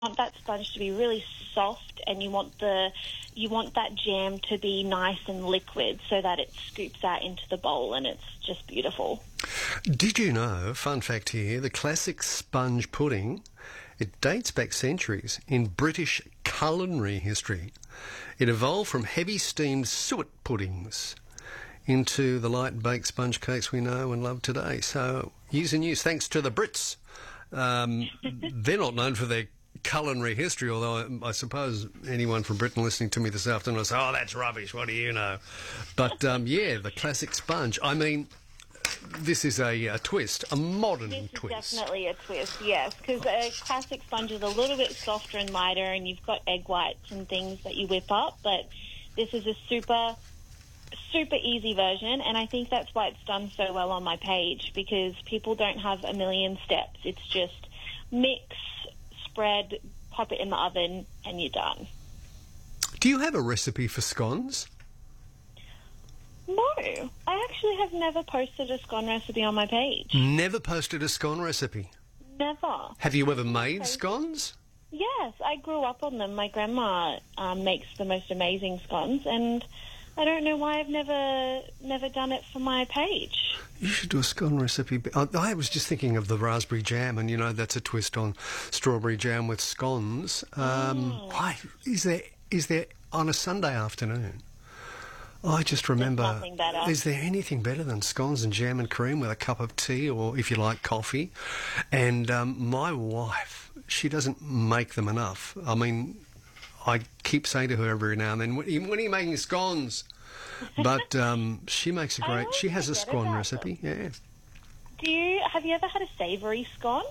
want that sponge to be really soft, and you want that jam to be nice and liquid so that it scoops out into the bowl, and it's just beautiful. Did you know, fun fact here, the classic sponge pudding, it dates back centuries in British culinary history. It evolved from heavy steamed suet puddings into the light baked sponge cakes we know and love today. So, years and years, thanks to the Brits. They're not known for their culinary history, although I suppose anyone from Britain listening to me this afternoon will say, oh, that's rubbish, what do you know? But, yeah, the classic sponge. I mean, this is a twist, a modern twist. This is definitely a twist, yes, because a classic sponge is a little bit softer and lighter, and you've got egg whites and things that you whip up, but this is a super easy version, and I think that's why it's done so well on my page, because people don't have a million steps. It's just mix, spread, pop it in the oven, and you're done. Do you have a recipe for scones? No, I actually have never posted a scone recipe on my page. Never posted a scone recipe? Never. Have you ever made scones? Yes, I grew up on them. My grandma makes the most amazing scones, and I don't know why I've never done it for my page. You should do a scone recipe. I was just thinking of the raspberry jam, and, you know, that's a twist on strawberry jam with scones. Why is there on a Sunday afternoon? I just remember, nothing better. Is there anything better than scones and jam and cream with a cup of tea, or if you like, coffee? And my wife, she doesn't make them enough. I mean, I keep saying to her every now and then, when are you making scones? But she makes a great, she has a scone recipe, yeah. Have you ever had a savoury scone?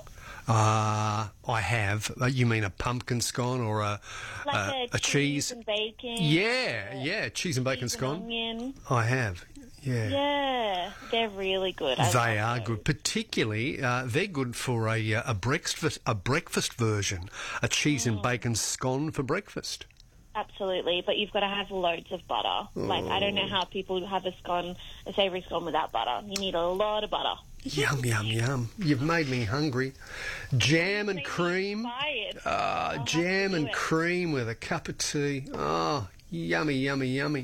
I have. You mean a pumpkin scone or a cheese and bacon? Yeah, cheese and bacon scone. Onion. I have. Yeah. Yeah, they're really good. They are good. Particularly, they're good for a breakfast version, a cheese and bacon scone for breakfast. Absolutely, but you've got to have loads of butter. Like, I don't know how people have a savoury scone without butter. You need a lot of butter. Yum, yum, yum. You've made me hungry. Jam and cream. Jam and cream with a cup of tea. Oh, yummy, yummy, yummy.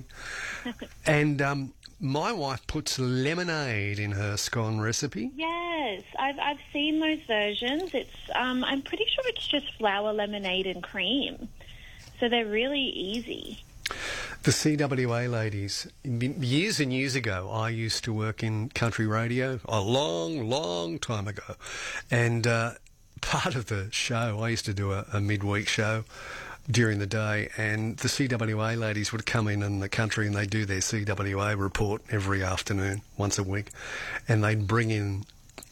And my wife puts lemonade in her scone recipe. Yes, I've seen those versions. It's I'm pretty sure it's just flour, lemonade and cream. So they're really easy. The CWA ladies, years and years ago, I used to work in country radio, a long, long time ago. And part of the show, I used to do a midweek show during the day, and the CWA ladies would come in the country and they'd do their CWA report every afternoon, once a week, and they'd bring in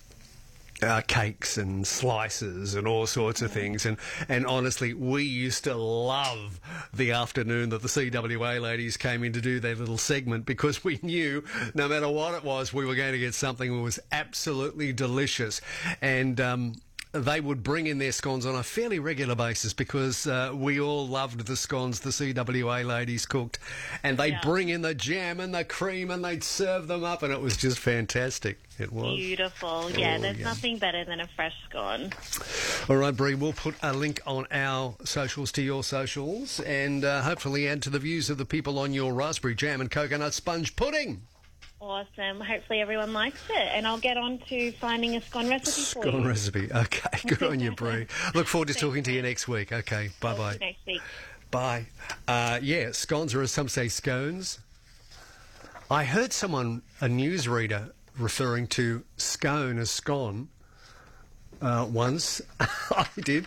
cakes and slices and all sorts of things, and honestly, we used to love the afternoon that the CWA ladies came in to do their little segment, because we knew no matter what it was, we were going to get something that was absolutely delicious. And they would bring in their scones on a fairly regular basis, because we all loved the scones the CWA ladies cooked, and they'd bring in the jam and the cream and they'd serve them up, and it was just fantastic. It was beautiful. Yeah, there's nothing better than a fresh scone. All right, Bree, we'll put a link on our socials to your socials, and hopefully add to the views of the people on your raspberry jam and coconut sponge pudding. Awesome. Hopefully everyone likes it, and I'll get on to finding a scone recipe for you. Scone recipe. Okay, good on you, Bree. Look forward to talking to you next week. Okay, bye-bye. Next week. Bye. Yeah, scones, or as some say, scones. I heard someone, a newsreader, referring to scone as scone once. I did.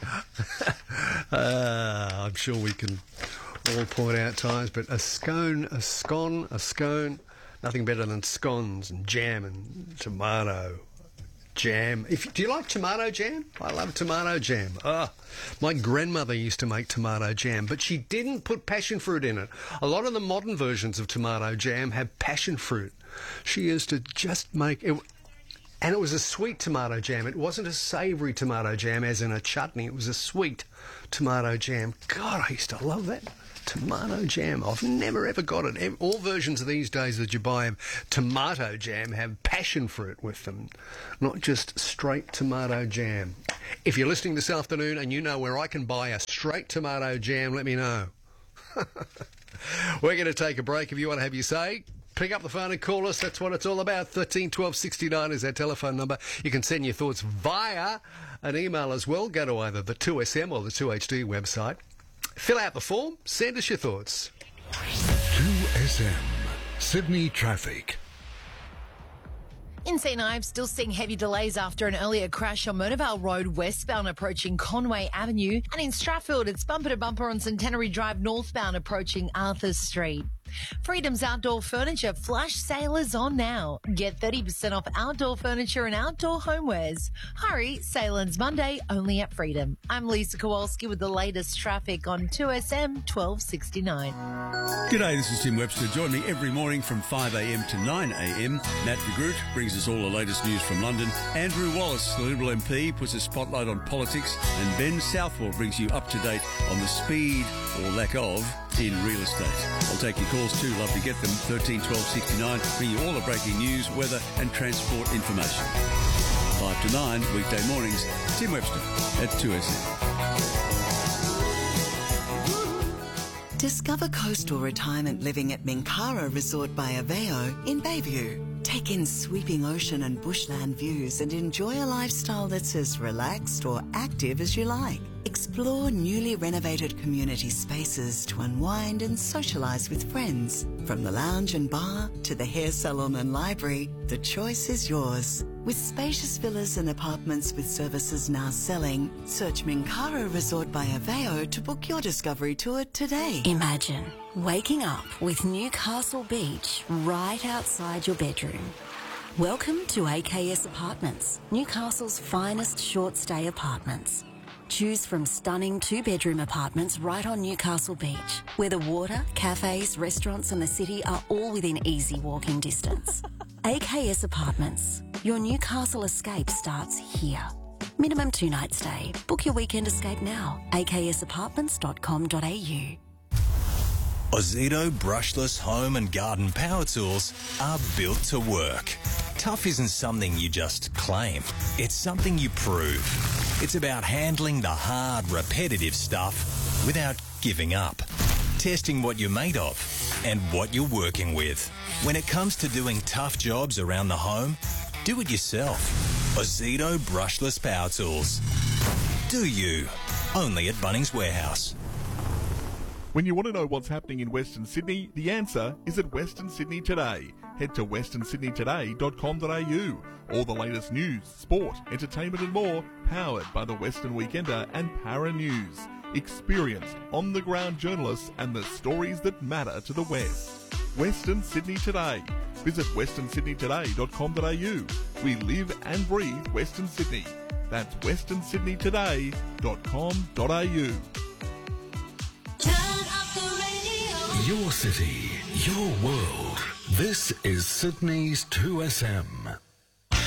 I'm sure we can all point out times, but a scone, a scone, a scone. Nothing better than scones and jam and tomato jam. Do you like tomato jam? I love tomato jam. My grandmother used to make tomato jam, but she didn't put passion fruit in it. A lot of the modern versions of tomato jam have passion fruit. She used to just make it. And it was a sweet tomato jam. It wasn't a savoury tomato jam as in a chutney. It was a sweet tomato jam. God, I used to love that tomato jam. I've never ever got it. All versions of these days that you buy of tomato jam have passion fruit with them, not just straight tomato jam. If you're listening this afternoon and you know where I can buy a straight tomato jam, let me know. We're going to take a break. If you want to have your say, pick up the phone and call us. That's what it's all about. 13 12 69 is our telephone number. You can send your thoughts via an email as well. Go to either the 2SM or the 2HD website. Fill out the form. Send us your thoughts. 2SM Sydney Traffic. In St Ives, still seeing heavy delays after an earlier crash on Murnavale Road westbound approaching Conway Avenue. And in Strathfield, it's bumper to bumper on Centenary Drive northbound approaching Arthur Street. Freedom's Outdoor Furniture flash sale is on now. Get 30% off outdoor furniture and outdoor homewares. Hurry, sale ends Monday only at Freedom. I'm Lisa Kowalski with the latest traffic on 2SM 1269. G'day, this is Tim Webster. Join me every morning from 5am to 9am. Matt de Groot brings us all the latest news from London. Andrew Wallace, the Liberal MP, puts a spotlight on politics. And Ben Southwell brings you up to date on the speed or lack of in real estate. I'll take your calls too. Love to get them. 13 12 69. Bring you all the breaking news, weather and transport information. 5 to 9 weekday mornings. Tim Webster at 2SM. Discover coastal retirement living at Minkara Resort by Aveo in Bayview. Take in sweeping ocean and bushland views and enjoy a lifestyle that's as relaxed or active as you like. Explore newly renovated community spaces to unwind and socialise with friends. From the lounge and bar to the hair salon and library, the choice is yours. With spacious villas and apartments with services now selling, search Minkara Resort by Aveo to book your discovery tour today. Imagine waking up with Newcastle Beach right outside your bedroom. Welcome to AKS Apartments, Newcastle's finest short stay apartments. Choose from stunning 2-bedroom apartments right on Newcastle Beach, where the water, cafes, restaurants and the city are all within easy walking distance. AKS Apartments. Your Newcastle escape starts here. Minimum 2-night stay. Book your weekend escape now. aksapartments.com.au. Ozito brushless home and garden power tools are built to work. Tough isn't something you just claim. It's something you prove. It's about handling the hard, repetitive stuff without giving up. Testing what you're made of and what you're working with. When it comes to doing tough jobs around the home, do it yourself. Ozito brushless power tools. Do you? Only at Bunnings Warehouse. When you want to know what's happening in Western Sydney, the answer is at Western Sydney Today. Head to westernsydneytoday.com.au. All the latest news, sport, entertainment and more, powered by the Western Weekender and Para News. Experienced, on-the-ground journalists and the stories that matter to the West. Western Sydney Today. Visit westernsydneytoday.com.au. We live and breathe Western Sydney. That's westernsydneytoday.com.au. Your city, your world. This is Sydney's 2SM.